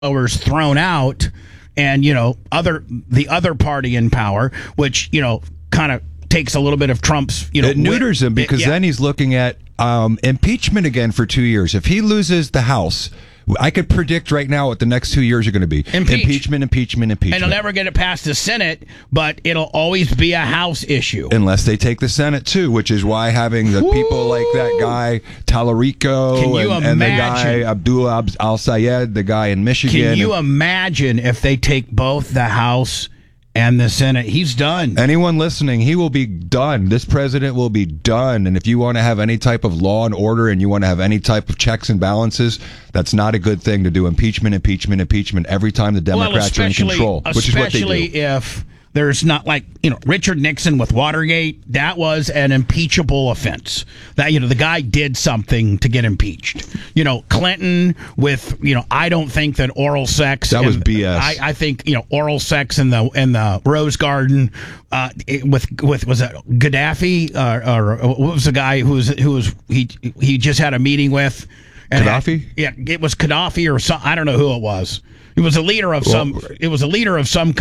thrown out, and the other party in power, which kind of takes a little bit of Trump's. It neuters him because then he's looking at impeachment again for 2 years. If he loses the House, I could predict right now what the next 2 years are going to be. Impeachment. And he'll never get it past the Senate, but it'll always be a House issue. Unless they take the Senate, too, which is why having the people like that guy, Tallarico, and the guy, Abdullah al-Sayed, the guy in Michigan. Can you imagine if they take both the House and the Senate? He's done. Anyone listening, he will be done. This president will be done. And if you want to have any type of law and order and you want to have any type of checks and balances, that's not a good thing to do. Impeachment every time the Democrats are in control, which is what they do. Especially if there's not Richard Nixon with Watergate. That was an impeachable offense. That the guy did something to get impeached. Clinton with I don't think that oral sex. That was BS. I think oral sex in the Rose Garden with was it Gaddafi or what was the guy he just had a meeting with. Gaddafi? It was Gaddafi or some. I don't know who it was. It was a leader of some. It was a leader of some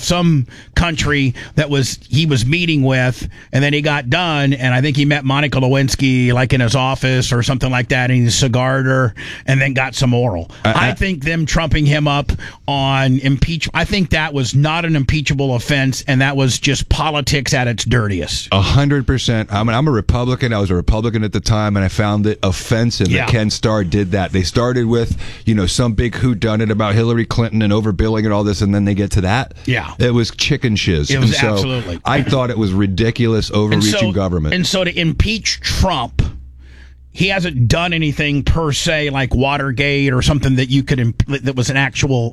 country that he was meeting with, and then he got done, and I think he met Monica Lewinsky in his office or something like that, and he cigared her, and then got some oral. I think them trumping him up on impeachment. I think that was not an impeachable offense, and that was just politics at its dirtiest. 100%. I'm a Republican. I was a Republican at the time, and I found it offensive that Ken Starr did that. They started with some big whodunit about Hillary Clinton and overbilling and all this, and then they get to that. Yeah. It was chicken shiz. It was absolutely. I thought it was ridiculous, overreaching government. And so to impeach Trump, he hasn't done anything per se like Watergate or something that was an actual,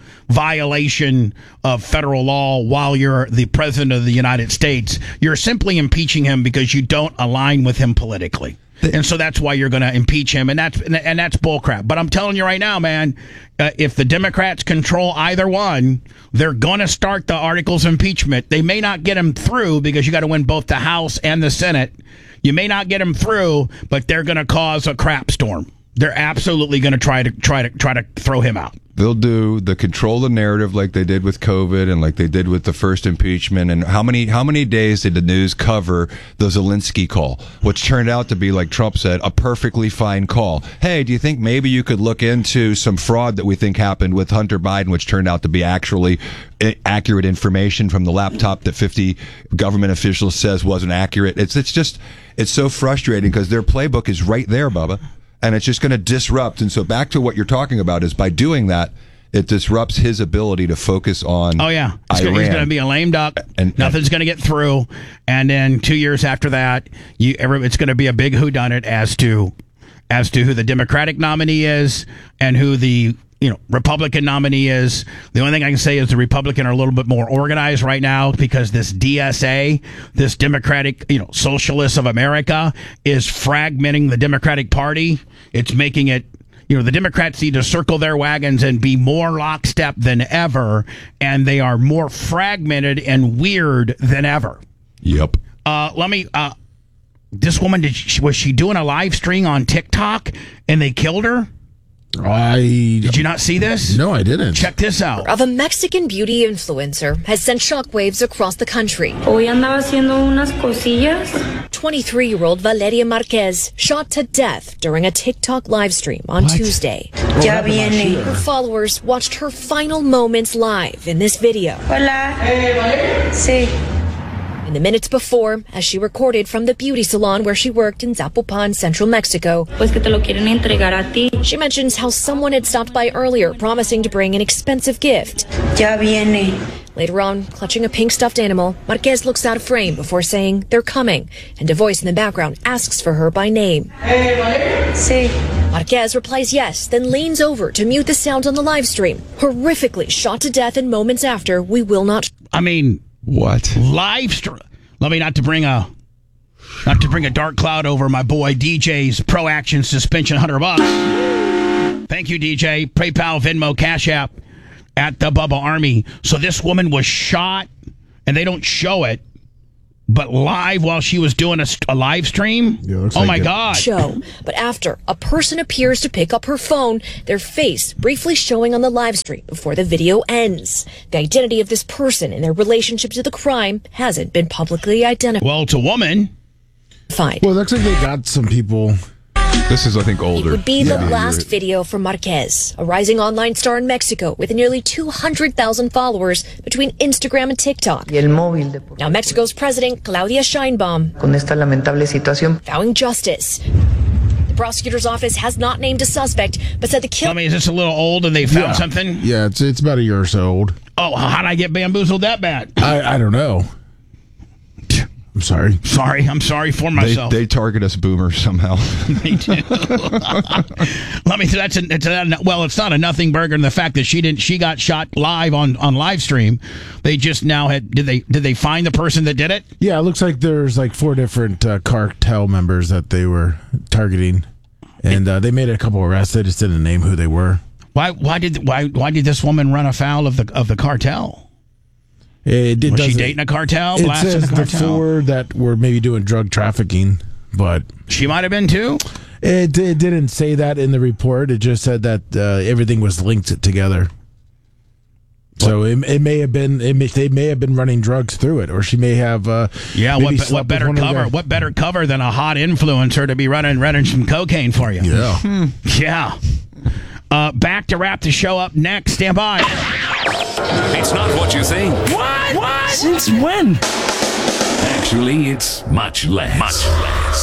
violation of federal law while you're the president of the United States. You're simply impeaching him because you don't align with him politically. And so that's why you're going to impeach him, and that's bullcrap. But I'm telling you right now, man, if the Democrats control either one, they're going to start the articles of impeachment. They may not get them through because you got to win both the House and the Senate. You may not get them through, but they're going to cause a crap storm. They're absolutely going to try to throw him out. They'll do the control the narrative like they did with COVID and like they did with the first impeachment. And how many days did the news cover the Zelensky call, which turned out to be, like Trump said, a perfectly fine call? Hey, do you think maybe you could look into some fraud that we think happened with Hunter Biden, which turned out to be actually accurate information from the laptop that 50 government officials says wasn't accurate? It's so frustrating because their playbook is right there, Bubba. And it's just going to disrupt. And so back to what you're talking about is by doing that, it disrupts his ability to focus on Iran. He's going to be a lame duck. And nothing's going to get through. And then 2 years after that, it's going to be a big whodunit as to who the Democratic nominee is and who the Republican nominee is. The only thing I can say is the Republican are a little bit more organized right now because this DSA, this Democratic, Socialists of America, is fragmenting the Democratic Party. It's making it, the Democrats need to circle their wagons and be more lockstep than ever, and they are more fragmented and weird than ever. Yep. This woman, was she doing a live stream on TikTok and they killed her? Did you not see this? No, I didn't. Check this out. Of a Mexican beauty influencer has sent shockwaves across the country. Hoy andaba haciendo unas cosillas. 23-year-old Valeria Marquez shot to death during a TikTok live stream on Tuesday. Ya viene. Her followers watched her final moments live in this video. Hola. Sí. In the minutes before, as she recorded from the beauty salon where she worked in Zapopan, central Mexico. Pues que te lo quieren entregar a ti. She mentions how someone had stopped by earlier promising to bring an expensive gift. Ya viene. Later on, clutching a pink stuffed animal, Marquez looks out of frame before saying they're coming, and a voice in the background asks for her by name. Sí. Marquez replies yes, then leans over to mute the sound on the live stream. Horrifically shot to death in moments after, we will not... What? Live stream. Let me not to bring a dark cloud over my boy DJ's Pro Action suspension, $100. Thank you, DJ. PayPal, Venmo, Cash App at the Bubba Army. So this woman was shot, and they don't show it, But live while she was doing a live stream? Yeah, looks oh, like my it. God. Show. But after, a person appears to pick up her phone, their face briefly showing on the live stream before the video ends. The identity of this person and their relationship to the crime hasn't been publicly identified. Well, it's a woman. Well, it looks like they got some people. This is, I think, It older. would be the Yeah. last video from Marquez, a rising online star in Mexico with nearly 200,000 followers between Instagram and TikTok. Y el móvil de por Now, Mexico's president, Claudia Sheinbaum, con esta lamentable situación. vowing justice. The prosecutor's office has not named a suspect, but said the I killer mean, is this a little old and they found something? Yeah, it's about a year or so old. Oh, how'd I get bamboozled that bad? I don't know. I'm sorry. I'm sorry for They, myself. they target us boomers somehow. Me too. Let me. Well, it's not a nothing burger in the fact that she got shot live on live stream. They just now did they find the person that did it? Yeah, it looks like there's like 4 different cartel members that they were targeting, and they made a couple arrests. They just didn't name who they were. Why did this woman run afoul of the cartel? It Was she doesn't- dating a cartel? It Blasting says the the cartel? 4 that were maybe doing drug trafficking, but She might have been too. it didn't say that in the report. It just said that everything was linked together. So it may have been they may have been running drugs through it, or she may have. Yeah. maybe What slept with better one of cover? the- What better cover than a hot influencer to be running some cocaine for you? Yeah. Yeah. Back to wrap the show up next. Stand by. It's not what you think. What? Since when? Actually, it's much less.